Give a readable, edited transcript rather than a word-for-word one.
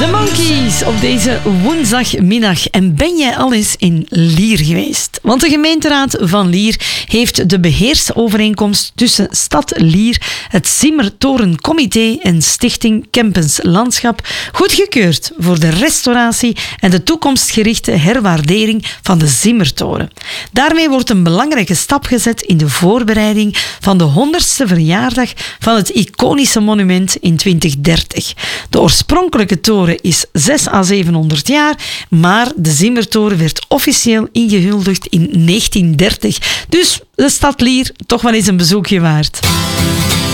De Monkees op deze woensdagmiddag. En ben jij al eens in Lier geweest? Want de gemeenteraad van Lier heeft de beheersovereenkomst tussen Stad Lier, het Zimmertorencomité en Stichting Kempens Landschap goedgekeurd voor de restauratie en de toekomstgerichte herwaardering van de Zimmertoren. Daarmee wordt een belangrijke stap gezet in de voorbereiding van de 100ste verjaardag van het iconische monument in 2030. De oorspronkelijke toren is 600 à 700 jaar, maar de Zimmertoren werd officieel ingehuldigd in 1930. Dus de stad Lier toch wel eens een bezoekje waard.